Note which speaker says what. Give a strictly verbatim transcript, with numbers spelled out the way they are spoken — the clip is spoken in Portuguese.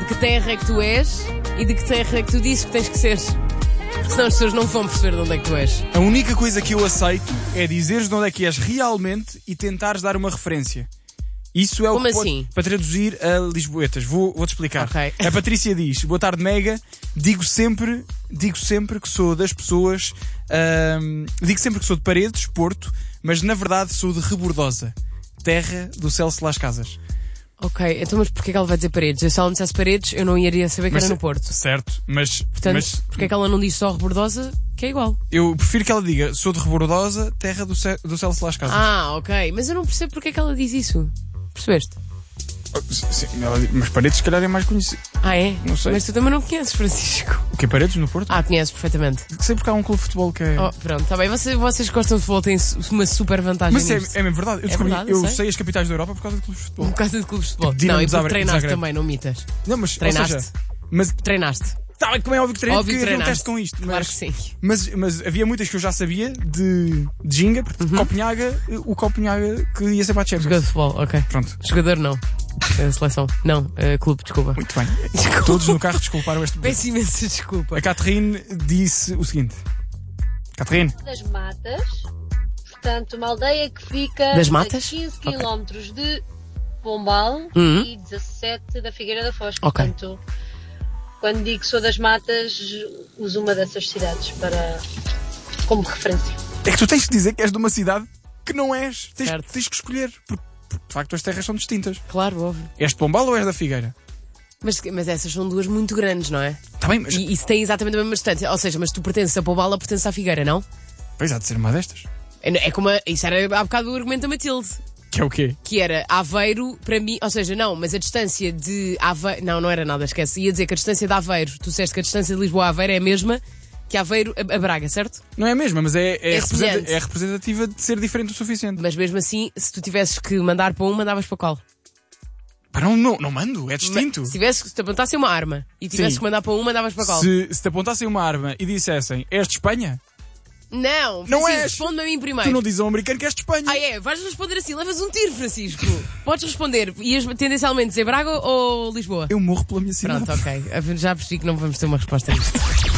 Speaker 1: que terra é que tu és e de que terra é que tu dizes que tens que ser. Porque senão as pessoas não vão perceber de onde é que tu és.
Speaker 2: A única coisa que eu aceito é dizeres de onde é que és realmente e tentares dar uma referência. Isso é o
Speaker 1: Como
Speaker 2: que
Speaker 1: assim?
Speaker 2: pode, para traduzir a Lisboetas. Vou, vou-te explicar.
Speaker 1: Okay.
Speaker 2: A Patrícia diz: boa tarde, Mega. Digo sempre, digo sempre que sou das pessoas. Hum, digo sempre que sou de Paredes, Porto, mas na verdade sou de Rebordosa, terra do Celso Las Casas.
Speaker 1: Ok, então mas porquê que ela vai dizer Paredes? Eu, se ela não dissesse Paredes, eu não iria saber que
Speaker 2: Mas,
Speaker 1: era no Porto.
Speaker 2: Certo, mas.
Speaker 1: Portanto,
Speaker 2: mas
Speaker 1: porquê que ela não diz só Rebordosa, que é igual?
Speaker 2: eu prefiro que ela diga: sou de Rebordosa, terra do, Ce, do Celso Las Casas.
Speaker 1: Ah, ok. Mas eu não percebo porque é que ela diz isso. Percebeste?
Speaker 2: Sim, ela, mas Paredes, se calhar, é mais conhecido.
Speaker 1: Ah, é?
Speaker 2: Não sei.
Speaker 1: Mas tu também não conheces, Francisco.
Speaker 2: O que é Paredes no Porto?
Speaker 1: Ah, conheces perfeitamente.
Speaker 2: Sei porque há um clube de futebol que é.
Speaker 1: Oh, pronto, está bem. Vocês, vocês que gostam de futebol têm uma super vantagem.
Speaker 2: Mas é,
Speaker 1: nisto.
Speaker 2: é mesmo verdade. Eu,
Speaker 1: É
Speaker 2: descobri,
Speaker 1: verdade, eu
Speaker 2: eu
Speaker 1: sei.
Speaker 2: sei. as capitais da Europa por causa de clubes de futebol.
Speaker 1: Por causa de clubes de futebol.
Speaker 2: Dinamo
Speaker 1: Não, e porque
Speaker 2: Zagreb-
Speaker 1: treinaste
Speaker 2: Zagreb.
Speaker 1: também, não mitas.
Speaker 2: Não, mas.
Speaker 1: Treinaste.
Speaker 2: Ou seja, mas.
Speaker 1: Treinaste.
Speaker 2: Tá bem, como é óbvio que treinei,
Speaker 1: Óbvio
Speaker 2: porque
Speaker 1: que
Speaker 2: havia um
Speaker 1: treinaste.
Speaker 2: teste com isto.
Speaker 1: Claro
Speaker 2: Mas,
Speaker 1: que sim.
Speaker 2: mas, mas havia muitas que eu já sabia de, de Ginga, porque
Speaker 1: Uhum.
Speaker 2: de Copenhaga, o Copenhaga que ia ser para a
Speaker 1: Jogador
Speaker 2: Champions.
Speaker 1: de futebol, ok.
Speaker 2: Pronto.
Speaker 1: Jogador não. É seleção. Não, é clube, desculpa.
Speaker 2: Muito bem. Todos no carro desculparam este momento.
Speaker 1: Peço imensa desculpa.
Speaker 2: A Catherine disse o seguinte: Catherine,
Speaker 3: Das Matas, portanto, uma aldeia que fica
Speaker 1: Das Matas?
Speaker 3: a quinze
Speaker 1: Ok.
Speaker 3: quilómetros de Pombal
Speaker 1: Uhum.
Speaker 3: e dezassete da Figueira da Foz.
Speaker 1: Ok.
Speaker 3: Portanto, quando digo que sou das Matas, uso uma dessas cidades para, como referência.
Speaker 2: é que tu tens que dizer que és de uma cidade que não és. Tens,
Speaker 1: Certo.
Speaker 2: tens que escolher. Porque, porque, de facto, as terras são distintas.
Speaker 1: Claro, óbvio.
Speaker 2: És de Pombal ou és da Figueira?
Speaker 1: Mas, mas essas são duas muito grandes, não é?
Speaker 2: Está bem, mas.
Speaker 1: E isso tem exatamente a mesma distância. Ou seja, mas tu pertences a Pombal ou pertences à Figueira, não?
Speaker 2: Pois há de ser uma destas.
Speaker 1: É, é como a, isso era há bocado o argumento da Matilde.
Speaker 2: Que é o quê?
Speaker 1: Que era Aveiro, para mim, ou seja, não, mas a distância de Aveiro, não, não era nada, esquece, ia dizer que a distância de Aveiro, tu disseste que a distância de Lisboa a Aveiro é a mesma que Aveiro a, a Braga, certo?
Speaker 2: Não é a mesma, mas é, é,
Speaker 1: É
Speaker 2: representa-
Speaker 1: semelhante.
Speaker 2: é representativa de ser diferente o suficiente.
Speaker 1: Mas mesmo assim, se tu tivesses que mandar para um, mandavas para qual?
Speaker 2: Pá, não, não, não mando, é distinto.
Speaker 1: Se, tivesse, se te apontassem uma arma e tivesses
Speaker 2: Sim.
Speaker 1: que mandar para um, mandavas para qual?
Speaker 2: Se, se te apontassem uma arma e dissessem és de Espanha,
Speaker 1: Não,
Speaker 2: Não
Speaker 1: Francisco,
Speaker 2: és.
Speaker 1: responde-me a mim primeiro.
Speaker 2: tu não dizes ao americano que és de Espanha.
Speaker 1: Ah, é? Vais responder assim, levas um tiro, Francisco. Podes responder. Ias tendencialmente dizer Braga ou Lisboa?
Speaker 2: Eu morro pela minha cidade.
Speaker 1: Pronto, ok. Já percebi que não vamos ter uma resposta a isto.